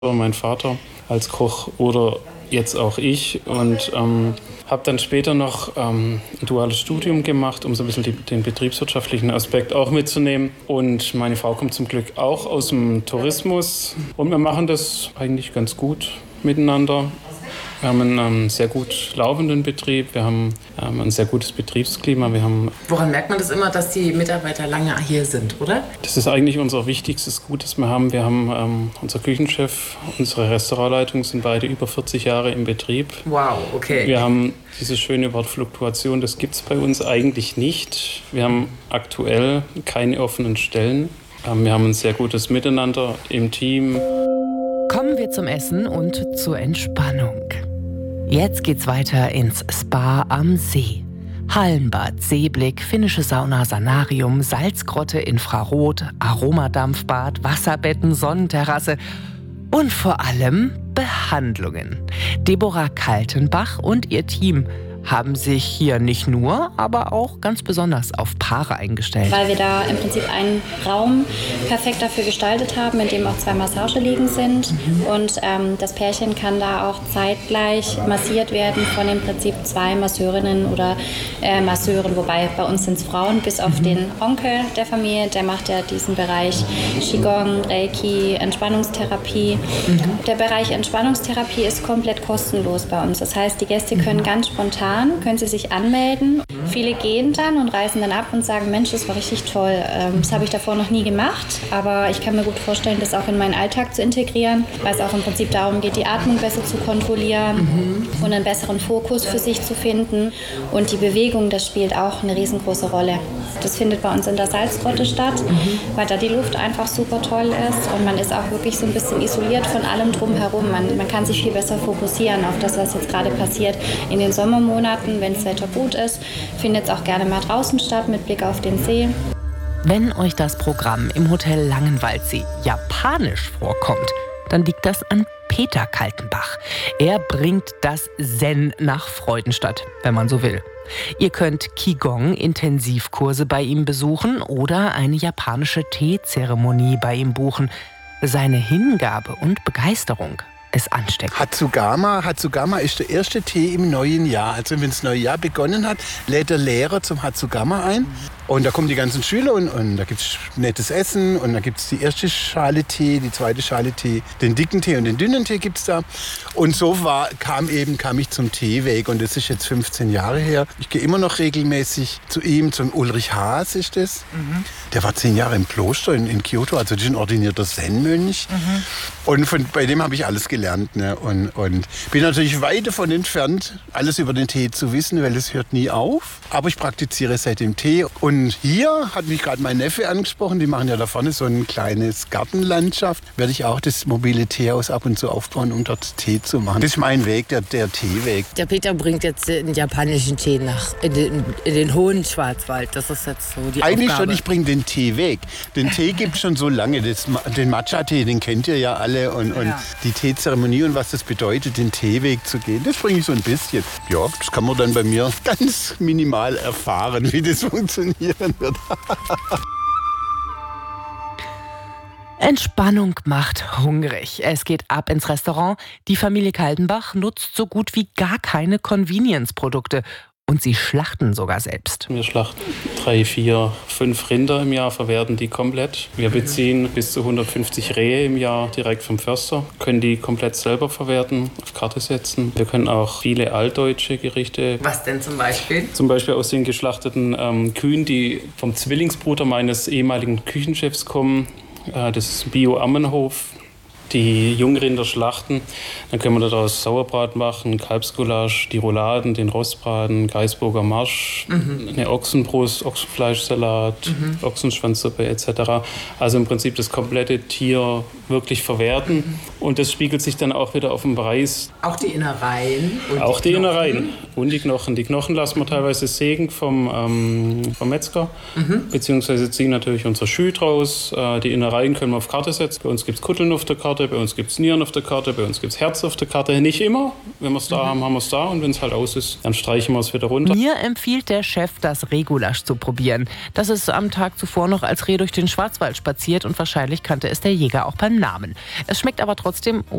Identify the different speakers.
Speaker 1: mein Vater als Koch oder jetzt auch ich und habe dann später noch ein duales Studium gemacht, um so ein bisschen den betriebswirtschaftlichen Aspekt auch mitzunehmen. Und meine Frau kommt zum Glück auch aus dem Tourismus und wir machen das eigentlich ganz gut miteinander. Wir haben einen sehr gut laufenden Betrieb, wir haben ein sehr gutes Betriebsklima.
Speaker 2: Woran merkt man das immer, dass die Mitarbeiter lange hier sind, oder?
Speaker 1: Das ist eigentlich unser wichtigstes Gut, das wir haben. Wir haben unser Küchenchef, unsere Restaurantleitung sind beide über 40 Jahre im Betrieb.
Speaker 2: Wow, okay.
Speaker 1: Wir haben diese schöne Wort Fluktuation, das gibt es bei uns eigentlich nicht. Wir haben aktuell keine offenen Stellen. Wir haben ein sehr gutes Miteinander im Team.
Speaker 3: Kommen wir zum Essen und zur Entspannung. Jetzt geht's weiter ins Spa am See. Hallenbad, Seeblick, finnische Sauna, Sanarium, Salzgrotte, Infrarot, Aromadampfbad, Wasserbetten, Sonnenterrasse und vor allem Behandlungen. Deborah Kaltenbach und ihr Team haben sich hier nicht nur, aber auch ganz besonders auf Paare eingestellt.
Speaker 4: Weil wir da im Prinzip einen Raum perfekt dafür gestaltet haben, in dem auch 2 Massageliegen sind. Und das Pärchen kann da auch zeitgleich massiert werden von im Prinzip 2 Masseurinnen oder Masseuren. Wobei bei uns sind es Frauen, bis auf den Onkel der Familie. Der macht ja diesen Bereich Qigong, Reiki, Entspannungstherapie. Der Bereich Entspannungstherapie ist komplett kostenlos bei uns. Das heißt, die Gäste können ganz spontan können sie sich anmelden. Viele gehen dann und reisen dann ab und sagen, Mensch, das war richtig toll. Das habe ich davor noch nie gemacht, aber ich kann mir gut vorstellen, das auch in meinen Alltag zu integrieren, weil es auch im Prinzip darum geht, die Atmung besser zu kontrollieren und einen besseren Fokus für sich zu finden. Und die Bewegung, das spielt auch eine riesengroße Rolle. Das findet bei uns in der Salzgrotte statt, weil da die Luft einfach super toll ist und man ist auch wirklich so ein bisschen isoliert von allem drumherum. Man kann sich viel besser fokussieren auf das, was jetzt gerade passiert. In den Sommermonaten, wenn das Wetter gut ist, findet es auch gerne mal draußen statt mit Blick auf den See.
Speaker 3: Wenn euch das Programm im Hotel Langenwaldsee japanisch vorkommt, dann liegt das an Peter Kaltenbach. Er bringt das Zen nach Freudenstadt, wenn man so will. Ihr könnt Qigong-Intensivkurse bei ihm besuchen oder eine japanische Teezeremonie bei ihm buchen. Seine Hingabe und Begeisterung ist ansteckend.
Speaker 5: Hatsugama ist der erste Tee im neuen Jahr. Also wenn das neue Jahr begonnen hat, lädt der Lehrer zum Hatsugama ein. Und da kommen die ganzen Schüler und da gibt es nettes Essen und da gibt es die erste Schale Tee, die zweite Schale Tee, den dicken Tee und den dünnen Tee gibt es da. Und so kam ich zum Teeweg und das ist jetzt 15 Jahre her. Ich gehe immer noch regelmäßig zu ihm, zum Ulrich Haas ist das. Der war 10 Jahre im Kloster in Kyoto, also das ist ein ordinierter Zen-Mönch. Und bei dem habe ich alles gelernt. Ne? Und bin natürlich weit davon entfernt, alles über den Tee zu wissen, weil es hört nie auf. Aber ich praktiziere seit dem Tee. Und hier hat mich gerade mein Neffe angesprochen, die machen ja da vorne so ein kleines Gartenlandschaft. Werde ich auch das mobile Teehaus ab und zu aufbauen, um dort Tee zu machen. Das ist mein Weg, der Teeweg.
Speaker 6: Der Peter bringt jetzt den japanischen Tee in den hohen Schwarzwald. Das ist jetzt so die
Speaker 5: Eigentlich
Speaker 6: Aufgabe.
Speaker 5: schon, ich bringe den Tee weg. Den Tee gibt es schon so lange. Den Matcha-Tee, den kennt ihr ja alle. Und die Teezeremonie und was das bedeutet, den Teeweg zu gehen, das bringe ich so ein bisschen. Ja, das kann man dann bei mir ganz minimal erfahren, wie das funktionieren wird.
Speaker 3: Entspannung macht hungrig. Es geht ab ins Restaurant. Die Familie Kaltenbach nutzt so gut wie gar keine Convenience-Produkte. Und sie schlachten sogar selbst.
Speaker 1: Wir schlachten 3, 4, 5 Rinder im Jahr, verwerten die komplett. Wir beziehen bis zu 150 Rehe im Jahr direkt vom Förster, können die komplett selber verwerten, auf Karte setzen. Wir können auch viele altdeutsche Gerichte.
Speaker 2: Was denn zum Beispiel?
Speaker 1: Zum Beispiel aus den geschlachteten Kühen, die vom Zwillingsbruder meines ehemaligen Küchenchefs kommen. Das ist Bio-Ammenhof. Die Jungrinder schlachten, dann können wir daraus Sauerbraten machen, Kalbsgulasch, die Rouladen, den Rostbraten, Gaisburger Marsch, eine Ochsenbrust, Ochsenfleischsalat, Ochsenschwanzsuppe etc. Also im Prinzip das komplette Tier wirklich verwerten und das spiegelt sich dann auch wieder auf dem Preis.
Speaker 2: Auch die Innereien?
Speaker 1: Auch die Innereien und die Knochen. Die Knochen lassen wir teilweise sägen vom Metzger, beziehungsweise ziehen natürlich unser Schü draus. Die Innereien können wir auf Karte setzen. Bei uns gibt es Kutteln auf der Karte. Karte, bei uns gibt es Nieren auf der Karte, bei uns gibt es Herz auf der Karte. Nicht immer. Wenn wir es da haben, haben wir es da. Und wenn es halt aus ist, dann streichen wir es wieder runter.
Speaker 3: Mir empfiehlt der Chef, das Regulasch zu probieren. Das ist am Tag zuvor noch als Reh durch den Schwarzwald spaziert und wahrscheinlich kannte es der Jäger auch beim Namen. Es schmeckt aber trotzdem